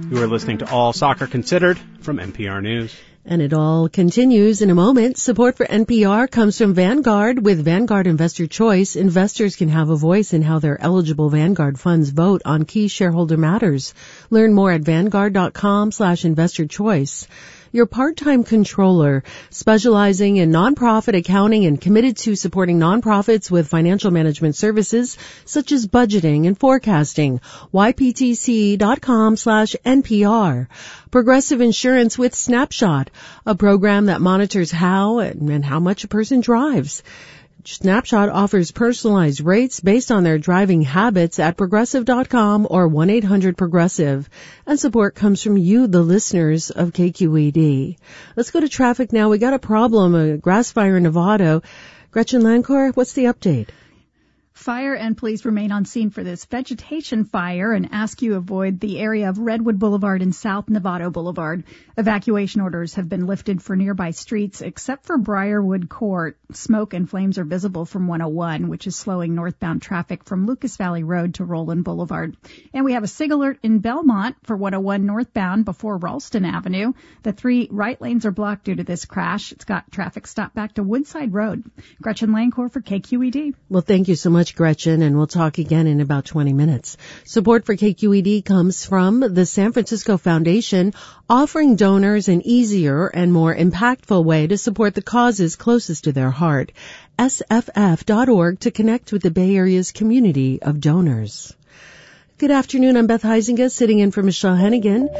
You are listening to All Soccer Considered from NPR News. And it all continues in a moment. Support for NPR comes from Vanguard. With Vanguard Investor Choice, investors can have a voice in how their eligible Vanguard funds vote on key shareholder matters. Learn more at vanguard.com/investorchoice. Your part-time controller, specializing in nonprofit accounting and committed to supporting nonprofits with financial management services such as budgeting and forecasting. yptc.com/NPR. Progressive Insurance with Snapshot, a program that monitors how and how much a person drives. Snapshot offers personalized rates based on their driving habits at progressive.com or 1-800-PROGRESSIVE. And support comes from you, the listeners of KQED. Let's go to traffic now. We got a problem, a grass fire in Novato. Gretchen Lancor, what's the update? Fire and police remain on scene for this vegetation fire and ask you avoid the area of Redwood Boulevard and South Novato Boulevard. Evacuation orders have been lifted for nearby streets except for Briarwood Court. Smoke and flames are visible from 101, which is slowing northbound traffic from Lucas Valley Road to Roland Boulevard. And we have a SIG alert in Belmont for 101 northbound before Ralston Avenue. The 3 right lanes are blocked due to this crash. It's got traffic stopped back to Woodside Road. Gretchen Lancor for KQED. Well, thank you so much, Gretchen, and we'll talk again in about 20 minutes. Support for KQED comes from the San Francisco Foundation, offering donors an easier and more impactful way to support the causes closest to their heart. sff.org to connect with the Bay Area's community of donors. Good afternoon. I'm Beth Heisinger, sitting in for Michelle Hennigan.